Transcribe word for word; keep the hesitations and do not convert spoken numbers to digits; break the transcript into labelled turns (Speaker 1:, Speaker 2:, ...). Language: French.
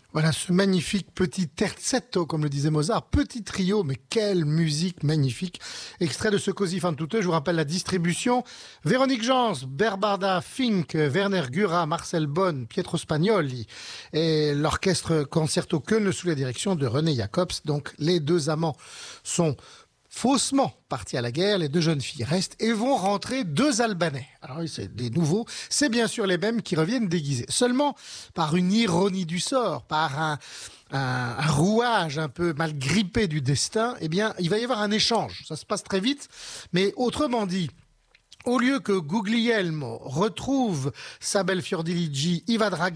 Speaker 1: Voilà ce magnifique petit terzetto, comme le disait Mozart, petit trio, mais quelle musique magnifique. Extrait de ce Così fan tutte, je vous rappelle la distribution. Véronique Jans, Berbarda Fink, Werner Gura, Marcel Bonn, Pietro Spagnoli et l'orchestre Concerto Köln sous la direction de René Jacobs. Donc les deux amants sont faussement partis à la guerre, les deux jeunes filles restent et vont rentrer deux Albanais. Alors oui, c'est des nouveaux, c'est bien sûr les mêmes qui reviennent déguisés. Seulement, par une ironie du sort, par un, un, un rouage un peu mal grippé du destin, eh bien, il va y avoir un échange. Ça se passe très vite, mais autrement dit, au lieu que Guglielmo retrouve sa belle Fiordiligi, il va draguer